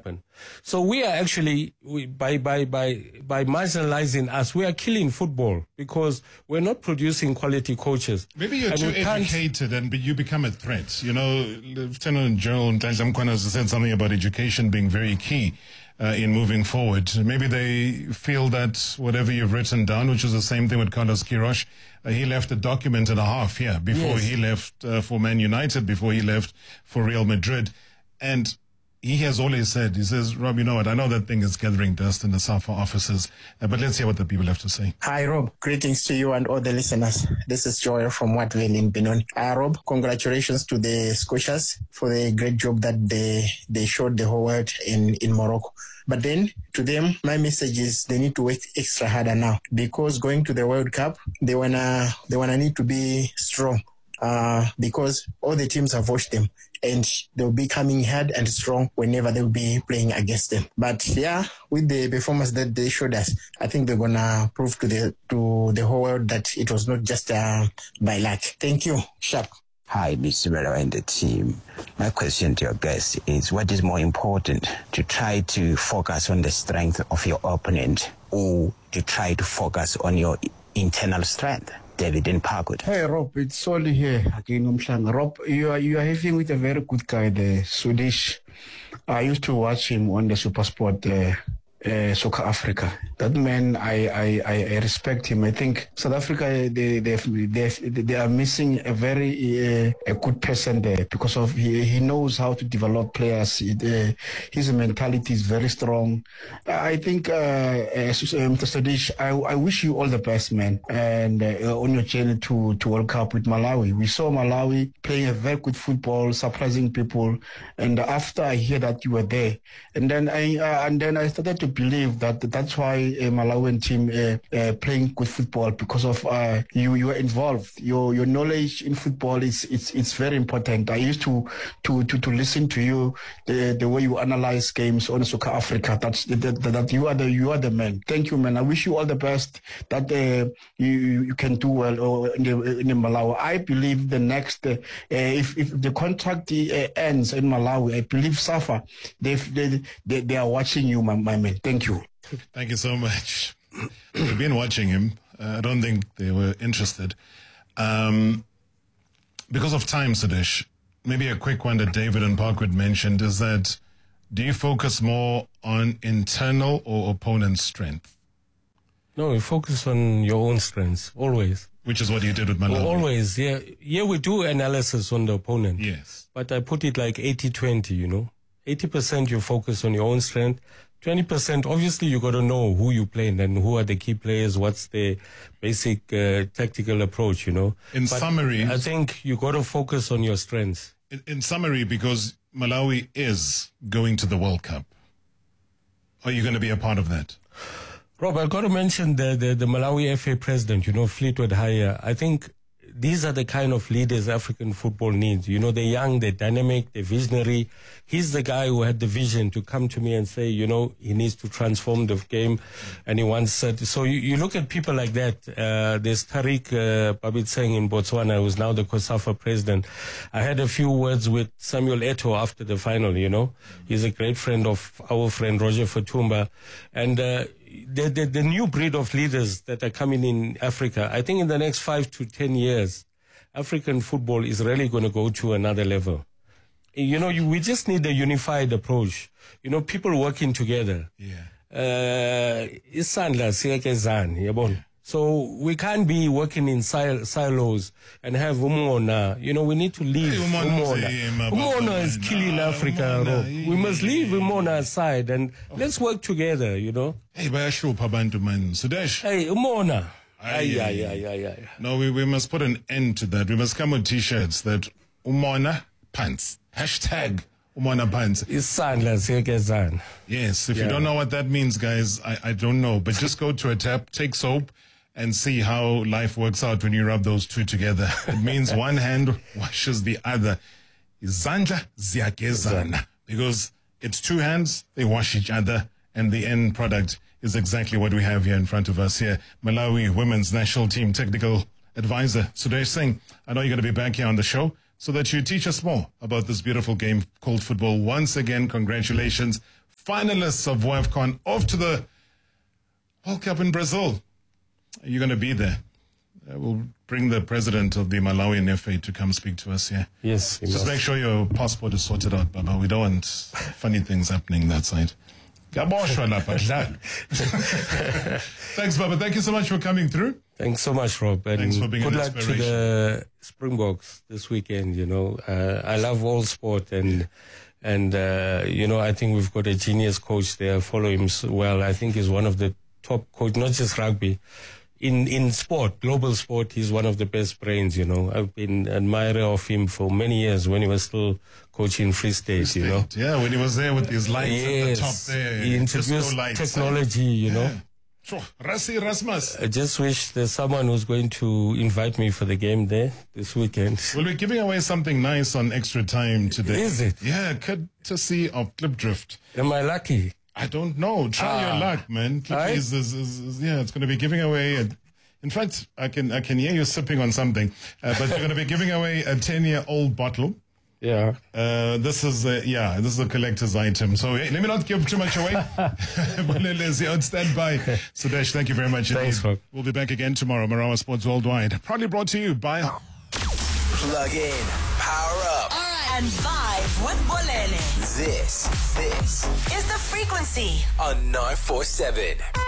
happen. So we are actually, by marginalizing us, we are killing football because we're not producing quality coaches. Maybe you're too educated and you become a threat. You know, Lieutenant General Nhlanhla Mkhwanazi said something about education being very key in moving forward. Maybe they feel that whatever you've written down, which is the same thing with Carlos Queiroz, he left a document and a half here before he left for Man United, before he left for Real Madrid. And he has always said, he says, Rob, you know what, I know that thing is gathering dust in the SAFA offices, but let's hear what the people have to say. Hi, Rob. Greetings to you and all the listeners. This is Joel from Wattville in Benoni. Rob, congratulations to the Scotias for the great job that they showed the whole world in Morocco. But then, to them, my message is they need to work extra harder now because going to the World Cup, they wanna need to be strong. Because all the teams have watched them and they'll be coming hard and strong whenever they'll be playing against them. But yeah, with the performance that they showed us, I think they're gonna prove to the whole world that it was not just by luck. Thank you. Sharp. Hi, Mr. Melo and the team. My question to your guest is, what is more important, to try to focus on the strength of your opponent or to try to focus on your internal strength? David in Parkwood. Hey Rob, it's Solly here again. Rob, you are having with a very good guy, the Swedish. I used to watch him on the SuperSport Soccer Africa. That man, I respect him. I think South Africa they are missing a very a good person there because of he knows how to develop players. His mentality is very strong. I think Mr. Sadish, I wish you all the best, man, and on your journey to World Cup with Malawi. We saw Malawi playing a very good football, surprising people, and after I hear that you were there, and then I started to believe that that's why Malawian team playing good football because of you are involved. Your knowledge in football it's very important. I used to listen to you the way you analyze games on Soccer Africa. That you are the man. Thank you, man. I wish you all the best. That you can do well in the Malawi. I believe the next if the contract ends in Malawi, I believe SAFA they are watching you, my man. Thank you. Thank you so much. We've been watching him. I don't think they were interested. Because of time, Sudesh, maybe a quick one that David and Parkwood mentioned is that, do you focus more on internal or opponent strength? No, you focus on your own strengths, always. Which is what you did with Malawi. Always, yeah. Yeah, we do analysis on the opponent. Yes. But I put it like 80-20, you know. 80% you focus on your own strength. 20%, obviously, you got to know who you play and who are the key players, what's the basic tactical approach, you know. In summary, I think you got to focus on your strengths. In summary, because Malawi is going to the World Cup, are you going to be a part of that? Rob, I've got to mention the Malawi FA president, you know, Fleetwood Haya. I think these are the kind of leaders African football needs. You know, they're young, they're dynamic, they're visionary. He's the guy who had the vision to come to me and say, you know, he needs to transform the game. And he once said, so you look at people like that. There's Tariq Babitseng in Botswana, who's now the COSAFA president. I had a few words with Samuel Eto'o after the final, you know. He's a great friend of our friend Roger Fatumba. And the new breed of leaders that are coming in Africa, I think in the next 5 to 10 years, African football is really going to go to another level. You know, we just need a unified approach. You know, people working together. Yeah. Isandla siyakezana, yabona. So we can't be working in silos and have Umona. You know, we need to leave Umona. Umona is killing Africa, Rob. We must leave Umona aside and let's work together, you know. Hey, bayashlupha abantu man. Sudesh. Hey, Umona. No, we must put an end to that. We must come with T-shirts that Umona pants. Hashtag Umona pants. Isandla siyakezana. Yes, if you don't know what that means, guys, I don't know. But just go to a tap, take soap, and see how life works out when you rub those two together. It means one hand washes the other. Izandla ziyakezana. Because it's two hands, they wash each other, and the end product is exactly what we have here in front of us here. Malawi Women's National Team Technical Advisor, Sudesh Singh. I know you're going to be back here on the show so that you teach us more about this beautiful game called football. Once again, congratulations. finalists of WAFCON off to the World Cup in Brazil. You're going to be there. We'll bring the president of the Malawian FA to come speak to us here. Yes. Just make sure your passport is sorted out, Baba. We don't want funny things happening that side. Thanks, Baba. Thank you so much for coming through. Thanks so much, Rob. And thanks for being good an luck to inspiration. the Springboks this weekend. I love all sport and I think we've got a genius coach there. Follow him well. I think he's one of the top coach, not just rugby. In sport, global sport, he's one of the best brains, I've been an admirer of him for many years when he was still coaching Free State, Yeah, when he was there with his lights at the top there. He introduced technology, Sure. Rassi Rasmus. I just wish there's someone who's going to invite me for the game there this weekend. We'll be giving away something nice on Extra Time today. Is it? Yeah, courtesy of Klipdrift. Am I lucky? I don't know. Try your luck, man. Clippy is it's going to be giving away. In fact, I can hear you sipping on something. But you're going to be giving away a 10-year-old bottle. Yeah. This is a collector's item. So let me not give too much away. You're on standby. Sudesh, thank you very much. Thanks, Rob. We'll be back again tomorrow. Marawa Sports Worldwide. Proudly brought to you by Plug in, power up, and vibe with Bolele. This is Is the frequency on 947.